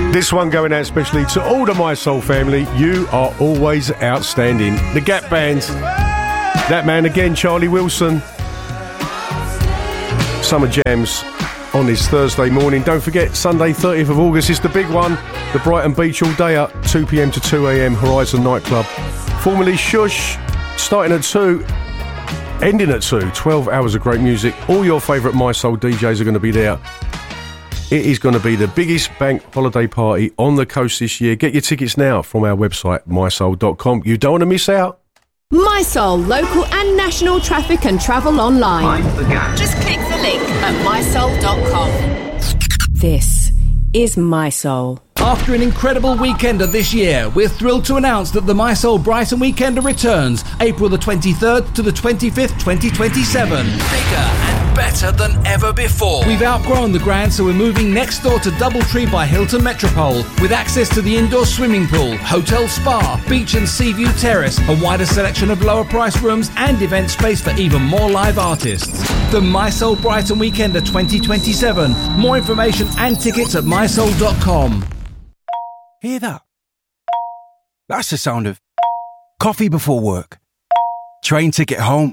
This one going out especially to all the My Soul family. You are always outstanding. The Gap Band. That man again, Charlie Wilson. Summer Jams on this Thursday morning. Don't forget, Sunday 30th of August is the big one. The Brighton Beach all day at 2 p.m. to 2 a.m. Horizon Nightclub. Formerly Shush. Starting at 2, ending at 2. 12 hours of great music. All your favourite My Soul DJs are going to be there. It is going to be the biggest bank holiday party on the coast this year. Get your tickets now from our website, mysoul.com. You don't want to miss out. My Soul, local and national traffic and travel online. Just click the link at mysoul.com. This is My Soul. After an incredible weekender this year, we're thrilled to announce that the My Soul Brighton Weekender returns April the 23rd to the 25th, 2027. Bigger and better than ever before. We've outgrown the Grand, so we're moving next door to Doubletree by Hilton Metropole, with access to the indoor swimming pool, hotel spa, beach and sea view terrace, a wider selection of lower price rooms and event space for even more live artists. The My Soul Brighton Weekender 2027. More information and tickets at mysoul.com. Hear that? That's the sound of coffee before work, train ticket home,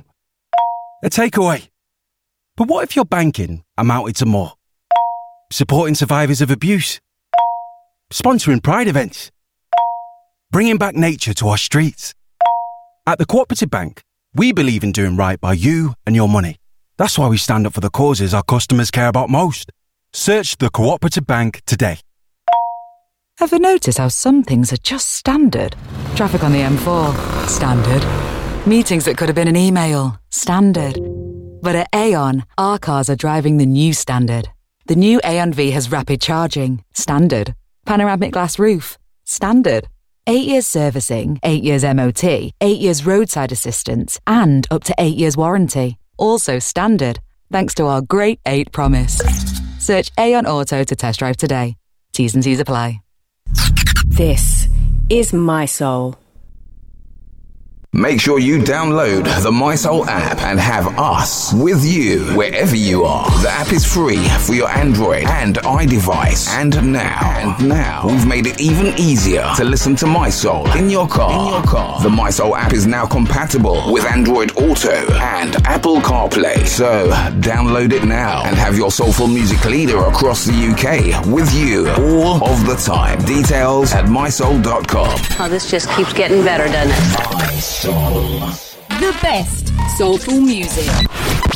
a takeaway. But what if your banking amounted to more? Supporting survivors of abuse, sponsoring pride events, bringing back nature to our streets. At the Cooperative Bank, we believe in doing right by you and your money. That's why we stand up for the causes our customers care about most. Search the Cooperative Bank today. Ever notice how some things are just standard? Traffic on the M4, standard. Meetings that could have been an email, standard. But at Aon, our cars are driving the new standard. The new Aon V has rapid charging, standard. Panoramic glass roof, standard. 8 years servicing, 8 years MOT, 8 years roadside assistance, and up to 8 years warranty. Also standard, thanks to our Great 8 promise. Search Aon Auto to test drive today. T's and C's apply. This is My Soul. Make sure you download the My Soul app and have us with you wherever you are. The app is free for your Android and iDevice. And now, we've made it even easier to listen to My Soul in your car. The My Soul app is now compatible with Android Auto and Apple CarPlay. So, download it now and have your soulful music leader across the UK with you all of the time. Details at mysoul.com. Oh, this just keeps getting better, doesn't it? The best soulful music.